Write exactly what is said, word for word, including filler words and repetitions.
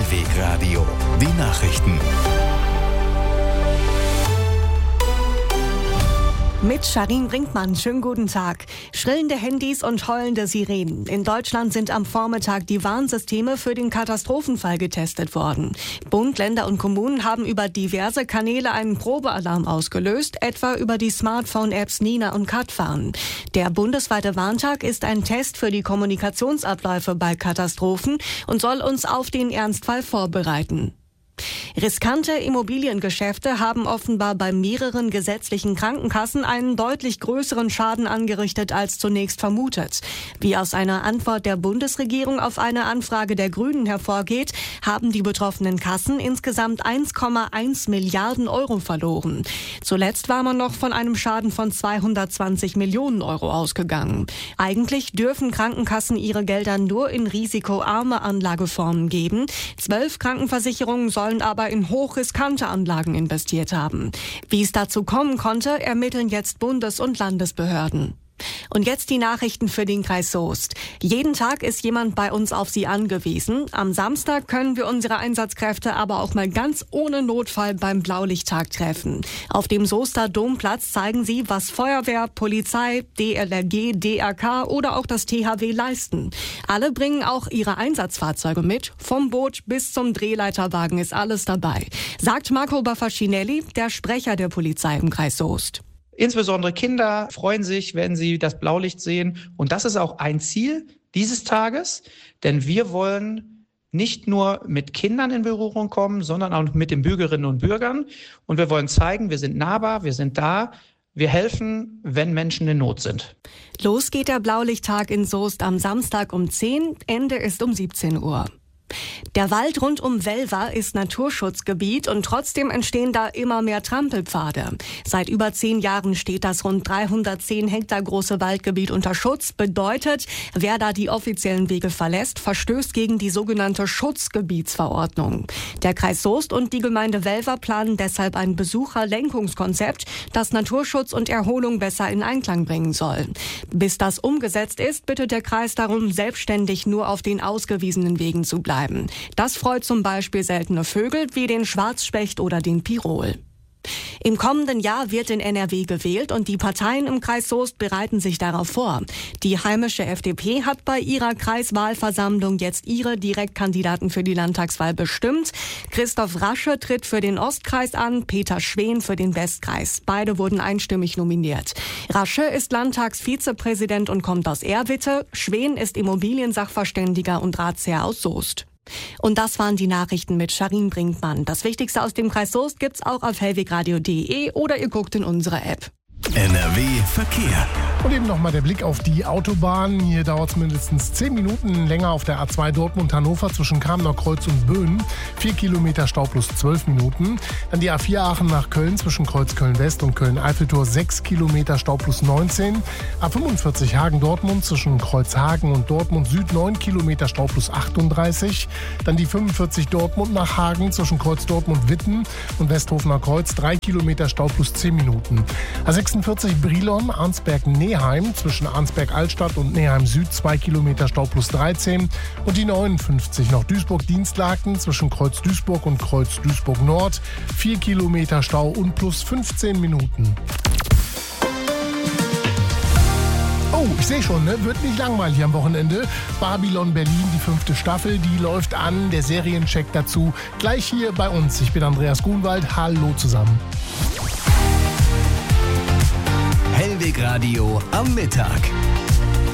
Hellweg Radio, die Nachrichten. Mit Sharin Brinkmann, schönen guten Tag. Schrillende Handys und heulende Sirenen. In Deutschland sind am Vormittag die Warnsysteme für den Katastrophenfall getestet worden. Bund, Länder und Kommunen haben über diverse Kanäle einen Probealarm ausgelöst, etwa über die Smartphone-Apps Nina und Katwarn. Der bundesweite Warntag ist ein Test für die Kommunikationsabläufe bei Katastrophen und soll uns auf den Ernstfall vorbereiten. Riskante Immobiliengeschäfte haben offenbar bei mehreren gesetzlichen Krankenkassen einen deutlich größeren Schaden angerichtet als zunächst vermutet. Wie aus einer Antwort der Bundesregierung auf eine Anfrage der Grünen hervorgeht, haben die betroffenen Kassen insgesamt eins Komma eins Milliarden Euro verloren. Zuletzt war man noch von einem Schaden von zweihundertzwanzig Millionen Euro ausgegangen. Eigentlich dürfen Krankenkassen ihre Gelder nur in risikoarme Anlageformen geben. Zwölf Krankenversicherungen sollen sollen aber in hochriskante Anlagen investiert haben. Wie es dazu kommen konnte, ermitteln jetzt Bundes- und Landesbehörden. Und jetzt die Nachrichten für den Kreis Soest. Jeden Tag ist jemand bei uns auf Sie angewiesen. Am Samstag können wir unsere Einsatzkräfte aber auch mal ganz ohne Notfall beim Blaulichttag treffen. Auf dem Soester Domplatz zeigen sie, was Feuerwehr, Polizei, D L R G, D R K oder auch das T H W leisten. Alle bringen auch ihre Einsatzfahrzeuge mit. Vom Boot bis zum Drehleiterwagen ist alles dabei, sagt Marco Baffacinelli, der Sprecher der Polizei im Kreis Soest. Insbesondere Kinder freuen sich, wenn sie das Blaulicht sehen. Und das ist auch ein Ziel dieses Tages, denn wir wollen nicht nur mit Kindern in Berührung kommen, sondern auch mit den Bürgerinnen und Bürgern. Und wir wollen zeigen, wir sind nahbar, wir sind da, wir helfen, wenn Menschen in Not sind. Los geht der Blaulichttag in Soest am Samstag um zehn, Ende ist um siebzehn Uhr. Der Wald rund um Welver ist Naturschutzgebiet und trotzdem entstehen da immer mehr Trampelpfade. Seit über zehn Jahren steht das rund dreihundertzehn Hektar große Waldgebiet unter Schutz. Bedeutet, wer da die offiziellen Wege verlässt, verstößt gegen die sogenannte Schutzgebietsverordnung. Der Kreis Soest und die Gemeinde Welver planen deshalb ein Besucherlenkungskonzept, das Naturschutz und Erholung besser in Einklang bringen soll. Bis das umgesetzt ist, bittet der Kreis darum, selbstständig nur auf den ausgewiesenen Wegen zu bleiben. Das freut zum Beispiel seltene Vögel wie den Schwarzspecht oder den Pirol. Im kommenden Jahr wird in N R W gewählt und die Parteien im Kreis Soest bereiten sich darauf vor. Die heimische F D P hat bei ihrer Kreiswahlversammlung jetzt ihre Direktkandidaten für die Landtagswahl bestimmt. Christoph Rasche tritt für den Ostkreis an, Peter Schwen für den Westkreis. Beide wurden einstimmig nominiert. Rasche ist Landtagsvizepräsident und kommt aus Erwitte. Schwen ist Immobiliensachverständiger und Ratsherr aus Soest. Und das waren die Nachrichten mit Sharin Brinkmann. Das Wichtigste aus dem Kreis Soest gibt's auch auf hellwegradio punkt de oder ihr guckt in unsere App. N R W Verkehr. Und eben nochmal der Blick auf die Autobahn. Hier dauert es mindestens zehn Minuten länger auf der A zwei Dortmund-Hannover zwischen Kamener Kreuz und Böen. vier Kilometer Stau plus zwölf Minuten. Dann die A vier Aachen nach Köln zwischen Kreuz Köln-West und Köln-Eiffeltor. sechs Kilometer Stau plus neunzehn. A fünfundvierzig Hagen-Dortmund zwischen Kreuz Hagen und Dortmund Süd. neun Kilometer Stau plus achtunddreißig. Dann die fünfundvierzig Dortmund nach Hagen zwischen Kreuz Dortmund-Witten und Westhofener Kreuz. drei Kilometer Stau plus zehn Minuten. A sechsundvierzig Brilon, Arnsberg-Neheim zwischen Arnsberg-Altstadt und Neheim Süd, zwei Kilometer Stau plus dreizehn. Und die neunundfünfzig noch Duisburg-Dienstlaken zwischen Kreuz Duisburg und Kreuz Duisburg Nord, vier Kilometer Stau und plus fünfzehn Minuten. Oh, ich sehe schon, ne? Wird nicht langweilig am Wochenende. Babylon Berlin, die fünfte Staffel, die läuft an. Der Seriencheck dazu gleich hier bei uns. Ich bin Andreas Grunwald. Hallo zusammen. Hellweg Radio am Mittag.